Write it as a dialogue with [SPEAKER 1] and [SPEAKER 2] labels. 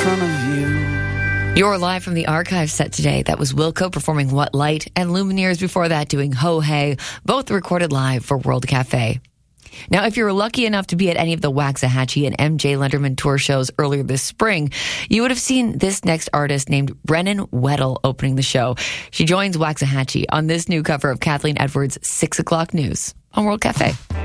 [SPEAKER 1] front of you.
[SPEAKER 2] You're live from the archive set today. That was Wilco performing What Light, and Lumineers before that doing Ho Hey, both recorded live for World Cafe. Now, if you were lucky enough to be at any of the Waxahachie and MJ Lenderman tour shows earlier this spring, you would have seen this next artist named Brennan Weddle opening the show. She joins Waxahachie on this new cover of Kathleen Edwards' 6 o'clock news on World Cafe.